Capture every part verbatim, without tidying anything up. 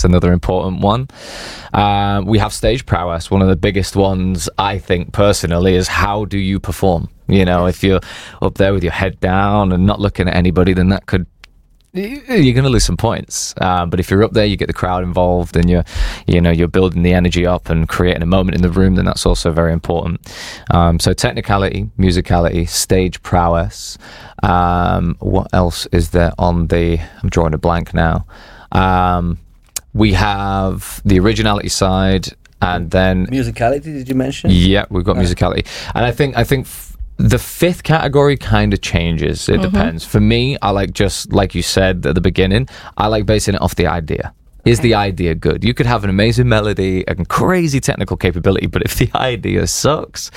That's another important one. Uh, we have stage prowess. One of the biggest ones, I think, personally, is how do you perform? You know, if you're up there with your head down and not looking at anybody, then that could, you're going to lose some points. Uh, but if you're up there, you get the crowd involved and you're, you know, you're building the energy up and creating a moment in the room, then that's also very important. Um, so technicality, musicality, stage prowess. Um, what else is there on the, I'm drawing a blank now. Um, we have the originality side, and then musicality. Did you mention? Yeah, we've got uh. musicality, and I think I think f- the fifth category kind of changes. It mm-hmm. depends. For me, I like, just like you said at the beginning, I like basing it off the idea. Is the idea good? You could have an amazing melody and crazy technical capability, but if the idea sucks,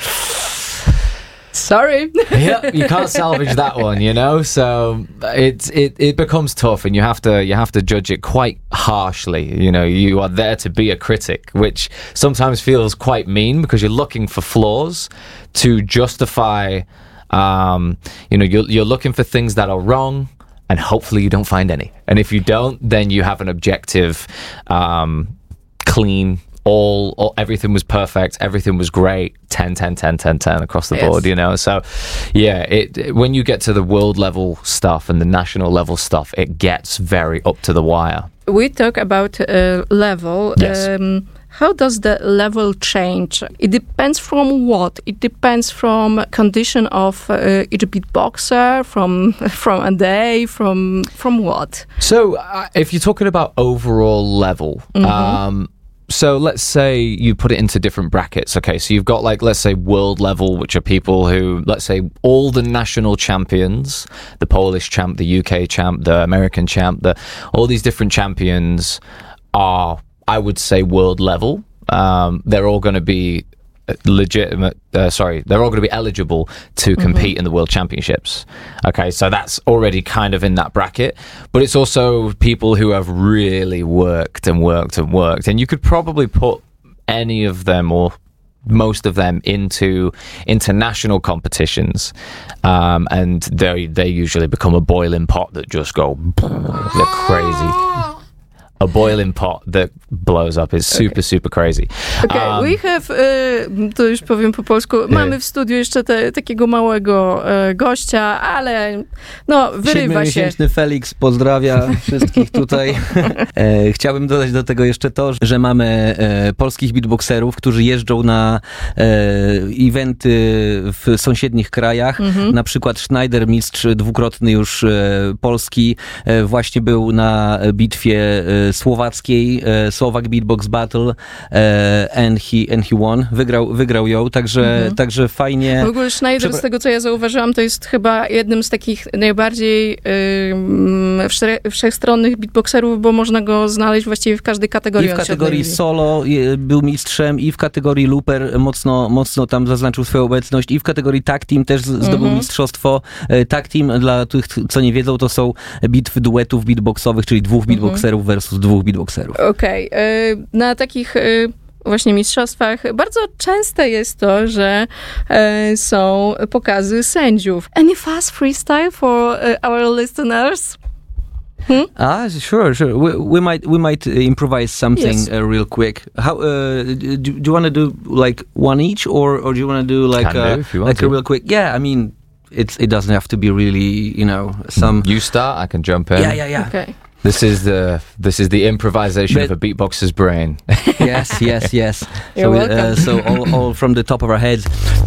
sorry. Yeah, you can't salvage that one, you know. So it's it it becomes tough, and you have to you have to judge it quite harshly. You know, you are there to be a critic, which sometimes feels quite mean because you're looking for flaws to justify. Um, you know, you're you're looking for things that are wrong, and hopefully you don't find any. And if you don't, then you have an objective, um, clean. All, all, everything was perfect. Everything was great. ten, ten, ten, ten, ten across the yes. board, you know? So, yeah, it, it when you get to the world level stuff and the national level stuff, it gets very up to the wire. We talk about uh, level. Yes. Um, how does the level change? It depends from what? It depends from condition of uh, each beatboxer, from from a day, from from what? So, uh, if you're talking about overall level, mm-hmm. um, so let's say you put it into different brackets. Okay, so you've got, like, let's say world level, which are people who, let's say all the national champions, the Polish champ, the U K champ, the American champ, the all these different champions are, I would say, world level. Um, they're all going to be legitimate, uh, sorry, they're all going to be eligible to compete mm-hmm. in the World Championships. Okay, so that's already kind of in that bracket, but it's also people who have really worked and worked and worked, and you could probably put any of them or most of them into international competitions, um, and they they usually become a boiling pot that just go, they're crazy. A boiling pot that blows up is super, okay. super crazy. Okay, um, we have, uh, to już powiem po polsku, yeah. mamy w studiu jeszcze te, takiego małego uh, gościa, ale no, wyrywa się. Siedmiomiesięczny Felix pozdrawia wszystkich tutaj. E, chciałbym dodać do tego jeszcze to, że mamy e, polskich beatboxerów, którzy jeżdżą na e, eventy w sąsiednich krajach. Mm-hmm. Na przykład Schneider, mistrz dwukrotny już e, Polski, e, właśnie był na bitwie e, słowackiej, e, Slovak Beatbox Battle e, and, he, and he won. Wygrał, wygrał ją, także, mhm. także fajnie. W ogóle Schneider, Prze- z tego co ja zauważyłam, to jest chyba jednym z takich najbardziej yy, wszech, wszechstronnych beatboxerów, bo można go znaleźć właściwie w każdej kategorii. I w kategorii solo je, był mistrzem, i w kategorii looper mocno, mocno tam zaznaczył swoją obecność, i w kategorii tag team też zdobył mhm. mistrzostwo. Tag team, dla tych, co nie wiedzą, to są bitwy duetów beatboxowych, czyli dwóch mhm. beatboxerów versus dwóch beatboxerów. Okej. Okay. Na takich właśnie mistrzostwach bardzo częste jest to, że są pokazy sędziów. Any fast freestyle for our listeners? Hmm? Ah, sure, sure. We, we might we might improvise something yes. uh, real quick. How uh, do, do you want to do like one each, or or do you want to do like Can a do, if you want like to. a real quick? Yeah, I mean, it's it doesn't have to be really, you know, some. You start. I can jump in. Yeah, yeah, yeah. Okay. This is the this is the improvisation but, of a beatboxer's brain. Yes, yes, yes. You're so welcome. Uh, so all, all from the top of our heads.